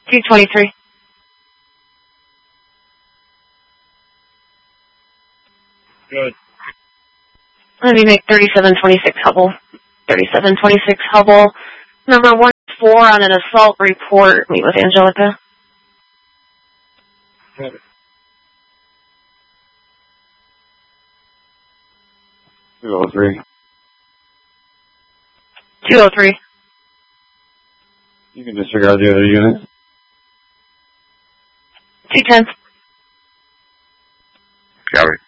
223. Good. Let me make 3726 Hubble. 3726 Hubble. Number 14 on an assault report. Meet with Angelica. Got it. $203. 203. You can disregard the other units. 210. Copy.